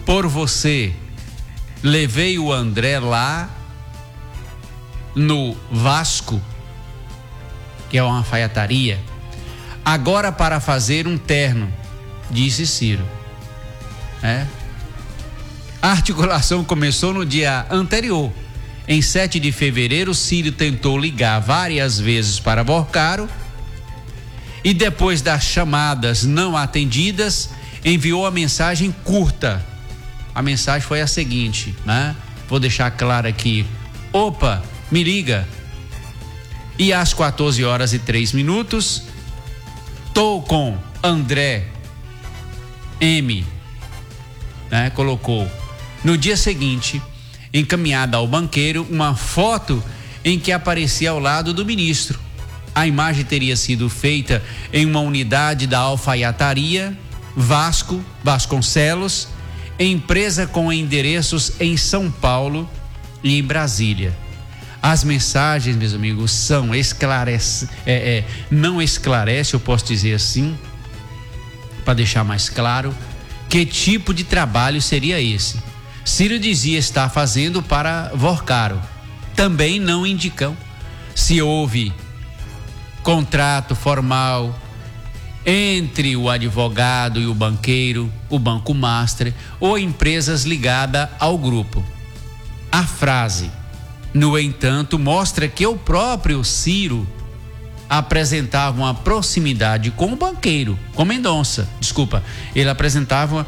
por você, levei o André lá no Vasco, que é uma alfaiataria, agora para fazer um terno, disse Ciro. A articulação começou no dia anterior. Em 7 de fevereiro, Ciro tentou ligar várias vezes para Vorcaro e, depois das chamadas não atendidas, enviou a mensagem curta. A mensagem foi a seguinte, Vou deixar claro aqui. Opa, me liga. E às 14h03, tô com André M. Colocou. No dia seguinte, encaminhada ao banqueiro, uma foto em que aparecia ao lado do ministro. A imagem teria sido feita em uma unidade da alfaiataria Vasconcelos, empresa com endereços em São Paulo e em Brasília. As mensagens, meus amigos, não esclarece, eu posso dizer assim, para deixar mais claro, que tipo de trabalho seria esse. Ciro dizia estar fazendo para Vorcaro. Também não indicam se houve contrato formal entre o advogado e o banqueiro, o Banco Master, ou empresas ligadas ao grupo. A frase, no entanto, mostra que o próprio Ciro apresentava uma proximidade com o banqueiro, com Mendonça. Desculpa, ele apresentava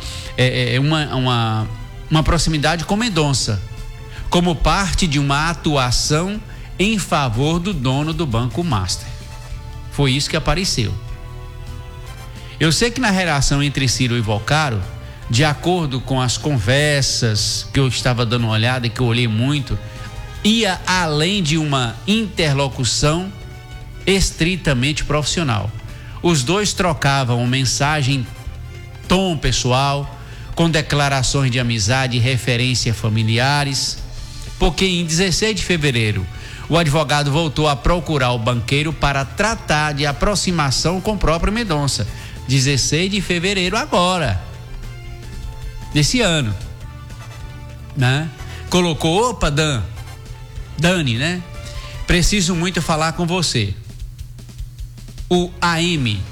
uma proximidade com Mendonça, como parte de uma atuação em favor do dono do Banco Master. Foi isso que apareceu. Eu sei que na relação entre Ciro e Vorcaro, de acordo com as conversas que eu estava dando uma olhada e que eu olhei muito, ia além de uma interlocução estritamente profissional. Os dois trocavam mensagem, tom pessoal, com declarações de amizade e referência familiares, porque em 16 de fevereiro o advogado voltou a procurar o banqueiro para tratar de aproximação com o próprio Mendonça. 16 de fevereiro agora, desse ano, Colocou, opa, Dani, preciso muito falar com você. O AM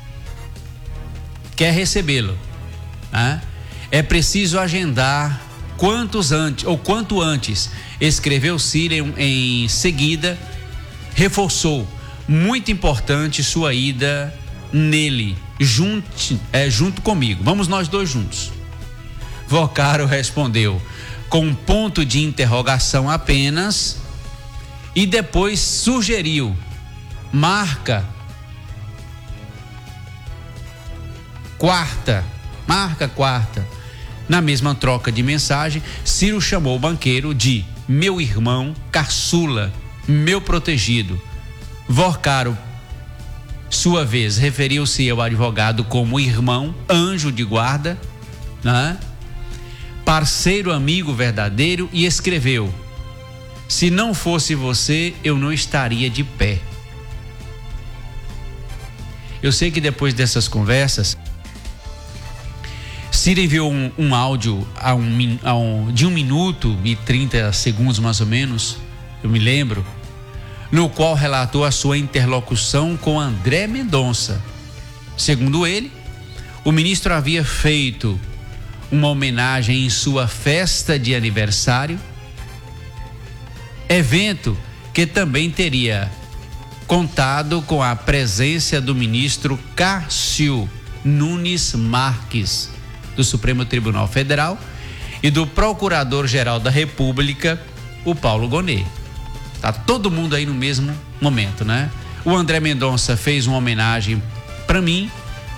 quer recebê-lo, É preciso agendar quanto antes. Escreveu Ciro em seguida, reforçou, muito importante sua ida nele, junto comigo, vamos nós dois juntos. Vorcaro respondeu com um ponto de interrogação apenas e depois sugeriu, marca quarta. Na mesma troca de mensagem, Ciro chamou o banqueiro de meu irmão caçula, meu protegido. Vorcaro, sua vez, referiu-se ao advogado como irmão, anjo de guarda, parceiro, amigo verdadeiro, e escreveu: se não fosse você, eu não estaria de pé. Eu sei que depois dessas conversas, Ciro enviou um áudio de 1 minuto e 30 segundos mais ou menos, eu me lembro, no qual relatou a sua interlocução com André Mendonça. Segundo ele, o ministro havia feito uma homenagem em sua festa de aniversário, evento que também teria contado com a presença do ministro Cássio Nunes Marques, do Supremo Tribunal Federal, e do Procurador-Geral da República, o Paulo Gonet. Tá todo mundo aí no mesmo momento, O André Mendonça fez uma homenagem para mim,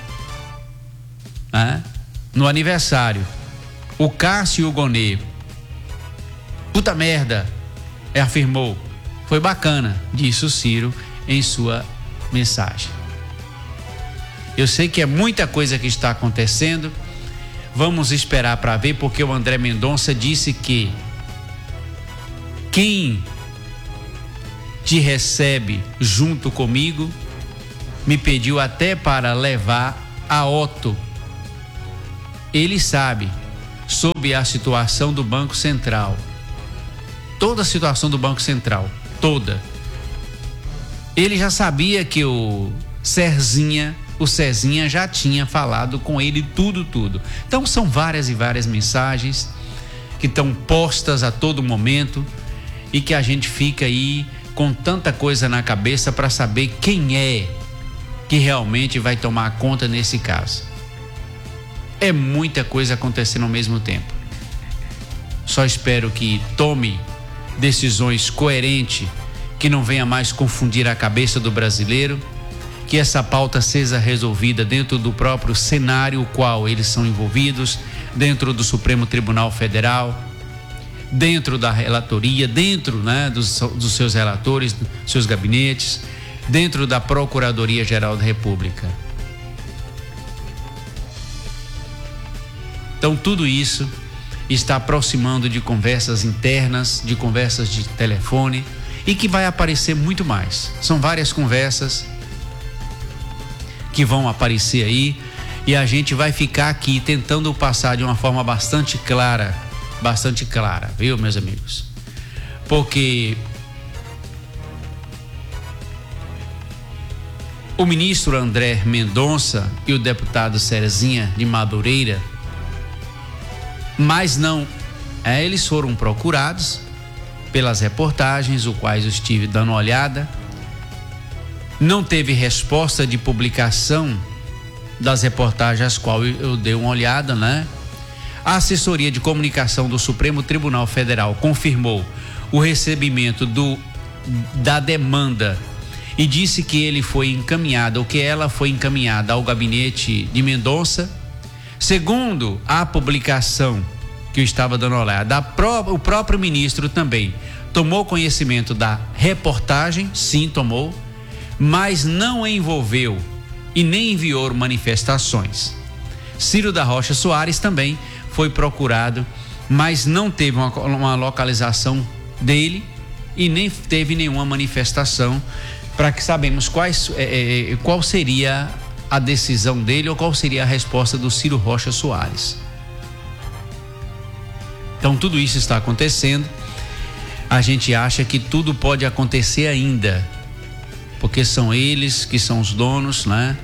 no aniversário. O Cássio Gonet, puta merda, afirmou. Foi bacana, disse o Ciro em sua mensagem. Eu sei que é muita coisa que está acontecendo. Vamos esperar para ver, porque o André Mendonça disse que quem te recebe junto comigo me pediu até para levar a Otto. Ele sabe sobre a situação do Banco Central. Toda a situação do Banco Central, toda. Ele já sabia que o Cezinha já tinha falado com ele tudo. Então são várias e várias mensagens que estão postas a todo momento e que a gente fica aí com tanta coisa na cabeça para saber quem é que realmente vai tomar conta nesse caso. É muita coisa acontecendo ao mesmo tempo. Só espero que tome decisões coerentes, que não venha mais confundir a cabeça do brasileiro, que essa pauta seja resolvida dentro do próprio cenário no qual eles são envolvidos, dentro do Supremo Tribunal Federal, dentro da relatoria, dentro, né, dos seus relatores, dos seus gabinetes, dentro da Procuradoria-Geral da República. Então tudo isso está aproximando de conversas internas, de conversas de telefone, e que vai aparecer muito mais. São várias conversas que vão aparecer aí e a gente vai ficar aqui tentando passar de uma forma bastante clara, viu, meus amigos? Porque o ministro André Mendonça e o deputado Cezinha de Madureira, mas não, eles foram procurados pelas reportagens, os quais eu estive dando uma olhada. Não teve resposta de publicação das reportagens às quais eu dei uma olhada, né? A assessoria de comunicação do Supremo Tribunal Federal confirmou o recebimento da demanda e disse que ele foi encaminhado, ou que ela foi encaminhada ao gabinete de Mendonça. Segundo a publicação que eu estava dando uma olhada, o próprio ministro também tomou conhecimento da reportagem, sim, tomou, mas não envolveu e nem enviou manifestações. Ciro da Rocha Soares também foi procurado, mas não teve uma localização dele e nem teve nenhuma manifestação para que sabemos qual seria a decisão dele ou qual seria a resposta do Ciro Rocha Soares. Então tudo isso está acontecendo. A gente acha que tudo pode acontecer ainda, porque são eles que são os donos, né?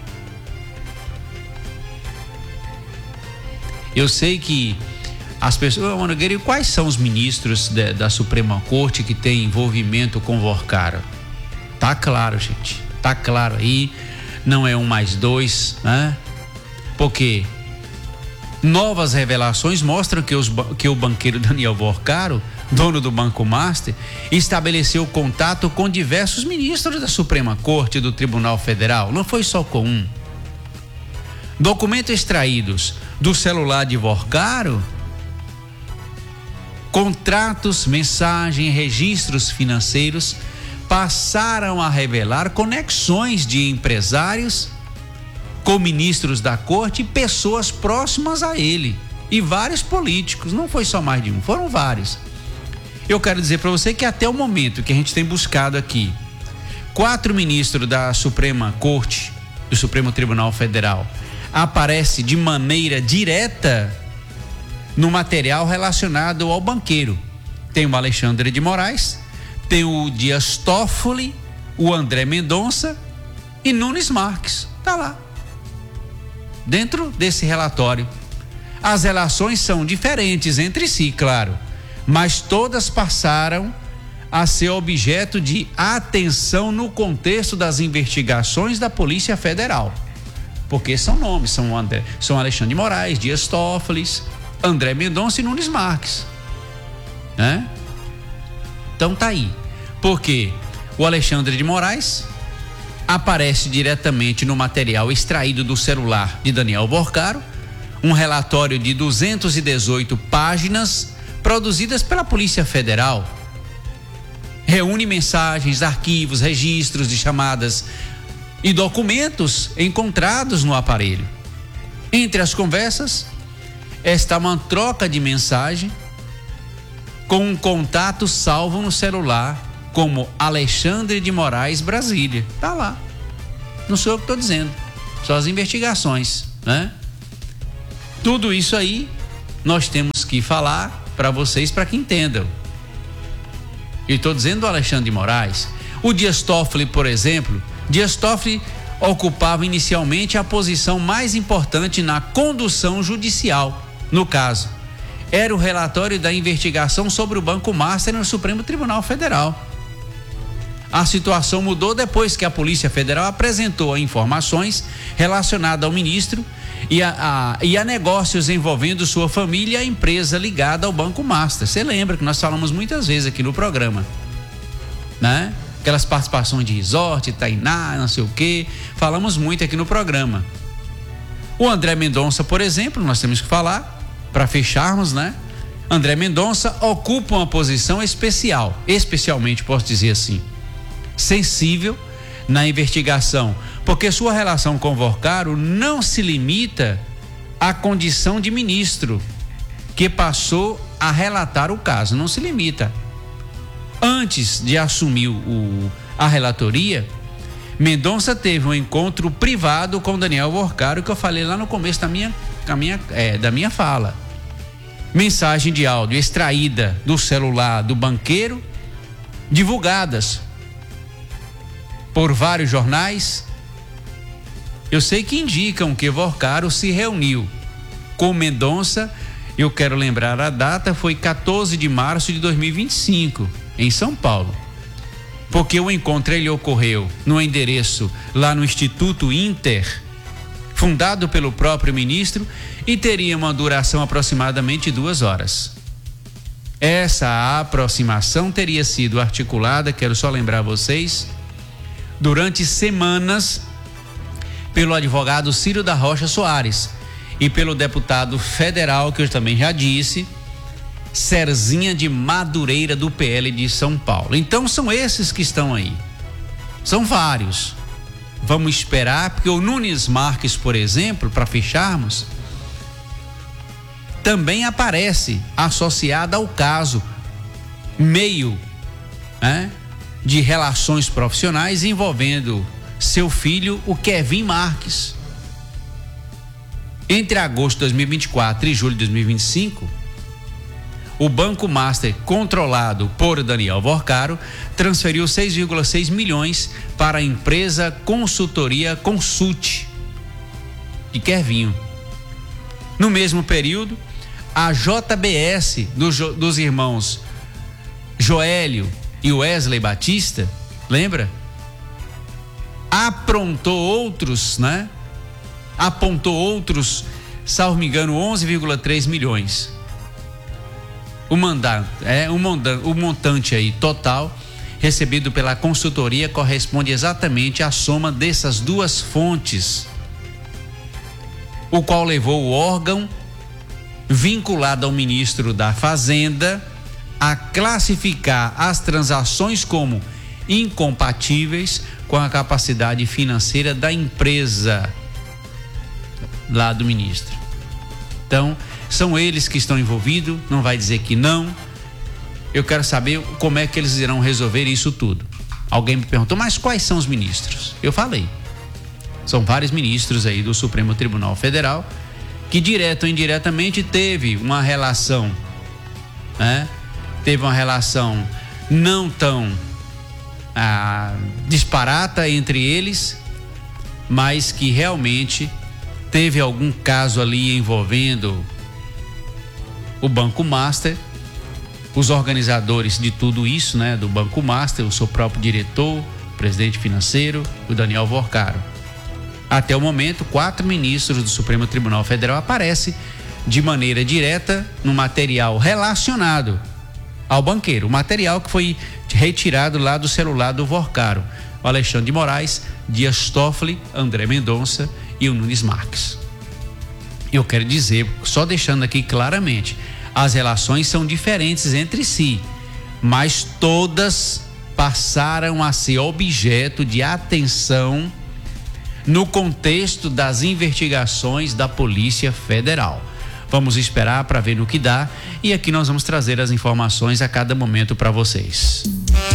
Eu sei que as pessoas, Nogueira, quais são os ministros da Suprema Corte que têm envolvimento com o Vorcaro? Tá claro, gente, tá claro aí, não é 1 mais 2, né? Porque novas revelações mostram que o banqueiro Daniel Vorcaro, dono do Banco Master, estabeleceu contato com diversos ministros da Suprema Corte e do Tribunal Federal, não foi só com um. Documentos extraídos do celular de Vorcaro, contratos, mensagens, registros financeiros passaram a revelar conexões de empresários com ministros da corte e pessoas próximas a ele, e vários políticos, não foi só mais de um, foram vários. Eu quero dizer para você que até o momento que a gente tem buscado aqui, 4 ministros da Suprema Corte, do Supremo Tribunal Federal, aparece de maneira direta no material relacionado ao banqueiro. Tem o Alexandre de Moraes, tem o Dias Toffoli, o André Mendonça e Nunes Marques, tá lá dentro desse relatório. As relações são diferentes entre si, claro, mas todas passaram a ser objeto de atenção no contexto das investigações da Polícia Federal, porque são nomes, são Alexandre de Moraes, Dias Toffoli, André Mendonça e Nunes Marques, né? Então tá aí, porque o Alexandre de Moraes aparece diretamente no material extraído do celular de Daniel Vorcaro, um relatório de 218 páginas produzidas pela Polícia Federal. Reúne mensagens, arquivos, registros de chamadas e documentos encontrados no aparelho. Entre as conversas está uma troca de mensagem com um contato salvo no celular como Alexandre de Moraes, Brasília. Tá lá. Não sou eu que estou dizendo, só as investigações, né? Tudo isso aí nós temos que falar para vocês, para que entendam. Eu estou dizendo do Alexandre de Moraes. O Dias Toffoli, por exemplo, Dias Toffoli ocupava inicialmente a posição mais importante na condução judicial. No caso, era o relatório da investigação sobre o Banco Master no Supremo Tribunal Federal. A situação mudou depois que a Polícia Federal apresentou informações relacionadas ao ministro e a negócios envolvendo sua família e a empresa ligada ao Banco Master. Você lembra que nós falamos muitas vezes aqui no programa, né? Aquelas participações de resort, Tainá, não sei o quê. Falamos muito aqui no programa. O André Mendonça, por exemplo, nós temos que falar, para fecharmos, né? André Mendonça ocupa uma posição especial, especialmente, posso dizer assim, sensível na investigação, porque sua relação com o Vorcaro não se limita à condição de ministro, que passou a relatar o caso, não se limita. Antes de assumir a relatoria, Mendonça teve um encontro privado com Daniel Vorcaro, que eu falei lá no começo da minha fala. Mensagem de áudio extraída do celular do banqueiro, divulgadas por vários jornais. Eu sei que indicam que Vorcaro se reuniu com Mendonça. Eu quero lembrar a data, foi 14 de março de 2025, em São Paulo. Porque o encontro ele ocorreu no endereço lá no Instituto Inter, fundado pelo próprio ministro, e teria uma duração aproximadamente 2 horas. Essa aproximação teria sido articulada, quero só lembrar vocês, durante semanas pelo advogado Ciro da Rocha Soares e pelo deputado federal, que eu também já disse, Serzinha de Madureira, do PL de São Paulo. Então são esses que estão aí. São vários. Vamos esperar, porque o Nunes Marques, por exemplo, para fecharmos, também aparece associado ao caso, meio, né, de relações profissionais envolvendo seu filho, o Kevin Marques. Entre agosto de 2024 e julho de 2025, o Banco Master, controlado por Daniel Vorcaro, transferiu 6,6 milhões para a empresa Consultoria Consult de Kevinho. No mesmo período, a JBS dos irmãos Joélio e Wesley Batista, lembra? Apontou outros, salvo me engano, 11,3 milhões. O montante aí total recebido pela consultoria corresponde exatamente à soma dessas duas fontes, o qual levou o órgão vinculado ao ministro da Fazenda a classificar as transações como incompatíveis com a capacidade financeira da empresa lá do ministro. Então, são eles que estão envolvidos, não vai dizer que não. Eu quero saber como é que eles irão resolver isso tudo. Alguém me perguntou, mas quais são os ministros? Eu falei. São vários ministros aí do Supremo Tribunal Federal que direto ou indiretamente teve uma relação, teve uma relação não tão disparata entre eles, mas que realmente teve algum caso ali envolvendo o Banco Master, os organizadores de tudo isso, do Banco Master, o seu próprio diretor, presidente financeiro, o Daniel Vorcaro. Até o momento, 4 ministros do Supremo Tribunal Federal aparecem de maneira direta no material relacionado ao banqueiro, o material que foi retirado lá do celular do Vorcaro, o Alexandre de Moraes, Dias Toffoli, André Mendonça e o Nunes Marques. Eu quero dizer, só deixando aqui claramente, as relações são diferentes entre si, mas todas passaram a ser objeto de atenção no contexto das investigações da Polícia Federal. Vamos esperar para ver no que dá, e aqui nós vamos trazer as informações a cada momento para vocês.